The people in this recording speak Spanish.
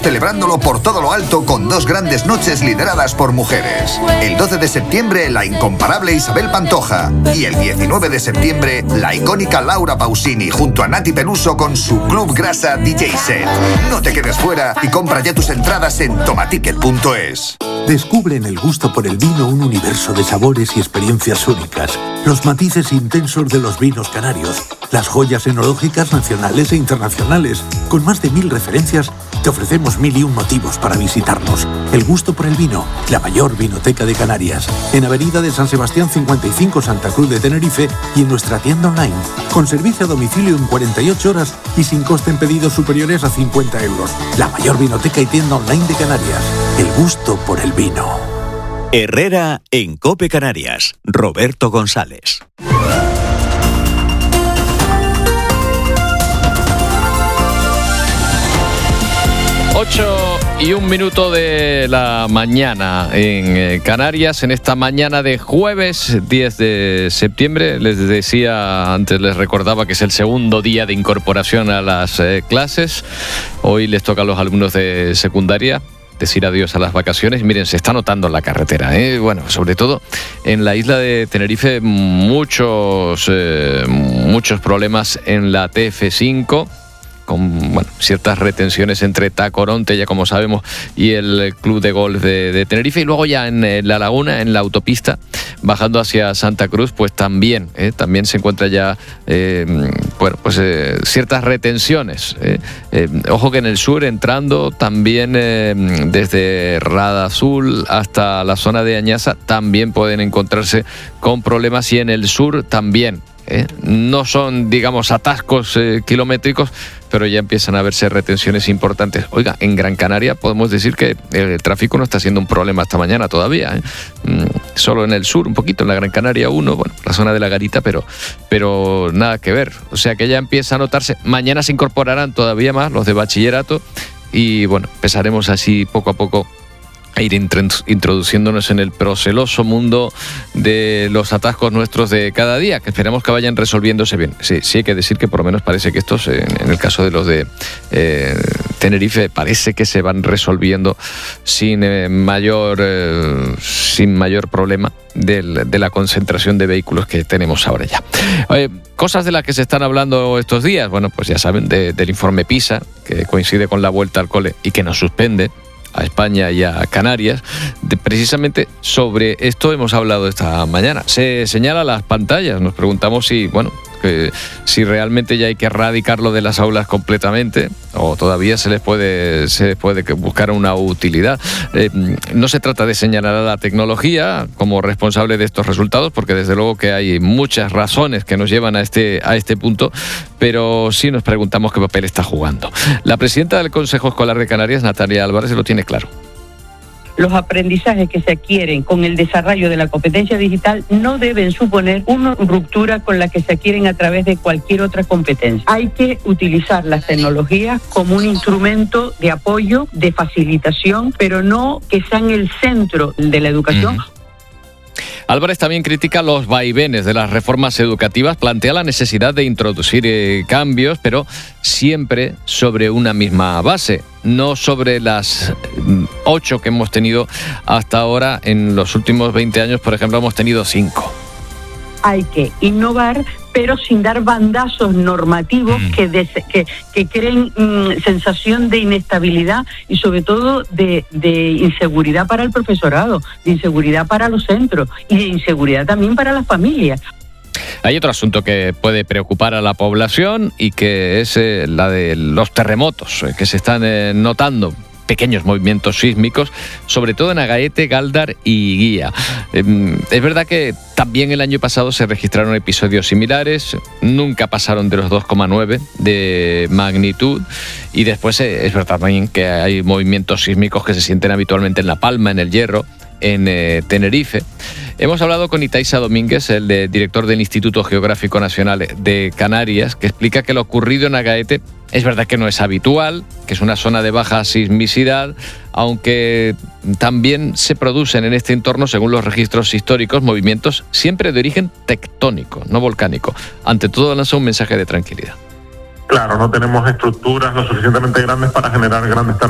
celebrándolo por todo lo alto con 2 grandes noches lideradas por mujeres. El 12 de septiembre, la incomparable Isabel Pantoja. Y el 19 de septiembre, la icónica Laura Pausini junto a Nati Peluso con su Club Grasa DJ Set. No te quedes fuera y compra ya tus entradas en tomaticket.es. Descubre en el gusto por el vino un universo de sabores y experiencias únicas. Los matices intensos de los vinos canarios. Las joyas enológicas nacionales e internacionales. Con más de 1000 referencias, te ofrecemos 1001 motivos para visitarnos. El gusto por el vino, la mayor vinoteca de Canarias. En Avenida de San Sebastián 55, Santa Cruz de Tenerife, y en nuestra tienda online. Con servicio a domicilio en 48 horas y sin coste en pedidos superiores a 50 euros. La mayor vinoteca y tienda online de Canarias. El gusto por el vino. Herrera en COPE Canarias. Roberto González. 8:01 de la mañana en Canarias, en esta mañana de jueves 10 de septiembre. Les decía antes, les recordaba que es el segundo día de incorporación a las clases. Hoy les toca a los alumnos de secundaria decir adiós a las vacaciones. Miren, se está notando en la carretera, bueno, sobre todo en la isla de Tenerife, muchos problemas en la TF5, con ciertas retenciones entre Tacoronte, ya como sabemos, y el Club de Golf de Tenerife, y luego ya en la laguna, en la autopista, bajando hacia Santa Cruz, pues también se encuentra ya ciertas retenciones. Ojo que en el sur, entrando también desde Rada Azul hasta la zona de Añaza, también pueden encontrarse con problemas, y en el sur también. No son, digamos, atascos kilométricos, pero ya empiezan a verse retenciones importantes. Oiga, en Gran Canaria podemos decir que el tráfico no está siendo un problema hasta mañana todavía, solo en el sur, un poquito, en la Gran Canaria 1, la zona de la Garita, pero nada que ver. O sea que ya empieza a notarse. Mañana se incorporarán todavía más los de bachillerato y empezaremos así poco a poco a ir introduciéndonos en el proceloso mundo de los atascos nuestros de cada día, que esperamos que vayan resolviéndose bien. Sí hay que decir que por lo menos parece que estos, en el caso de los de Tenerife, parece que se van resolviendo sin mayor problema de la concentración de vehículos que tenemos ahora ya. Cosas de las que se están hablando estos días, pues ya saben, del informe PISA, que coincide con la vuelta al cole y que nos suspende a España y a Canarias. Precisamente sobre esto hemos hablado esta mañana. Se señala las pantallas. Nos preguntamos si realmente ya hay que erradicarlo de las aulas completamente o todavía se les puede buscar una utilidad. No se trata de señalar a la tecnología como responsable de estos resultados, porque desde luego que hay muchas razones que nos llevan a este punto, pero sí nos preguntamos qué papel está jugando. La presidenta del Consejo Escolar de Canarias, Natalia Álvarez, lo tiene claro. Los aprendizajes que se adquieren con el desarrollo de la competencia digital no deben suponer una ruptura con la que se adquieren a través de cualquier otra competencia. Hay que utilizar las tecnologías como un instrumento de apoyo, de facilitación, pero no que sean el centro de la educación. Álvarez también critica los vaivenes de las reformas educativas, plantea la necesidad de introducir cambios, pero siempre sobre una misma base, no sobre las 8 que hemos tenido hasta ahora. En los últimos 20 años, por ejemplo, hemos tenido 5. Hay que innovar, pero sin dar bandazos normativos que creen sensación de inestabilidad y sobre todo de inseguridad para el profesorado, de inseguridad para los centros y de inseguridad también para las familias. Hay otro asunto que puede preocupar a la población y que es la de los terremotos que se están notando. Pequeños movimientos sísmicos, sobre todo en Agaete, Gáldar y Guía. Es verdad que también el año pasado se registraron episodios similares, nunca pasaron de los 2,9 de magnitud, y después es verdad también que hay movimientos sísmicos que se sienten habitualmente en La Palma, en El Hierro, en Tenerife. Hemos hablado con Itaiza Domínguez, el director del Instituto Geográfico Nacional de Canarias, que explica que lo ocurrido en Agaete es verdad que no es habitual, que es una zona de baja sismicidad, aunque también se producen en este entorno, según los registros históricos, movimientos siempre de origen tectónico, no volcánico. Ante todo, lanza un mensaje de tranquilidad. Claro, no tenemos estructuras lo suficientemente grandes para generar grandes terremotos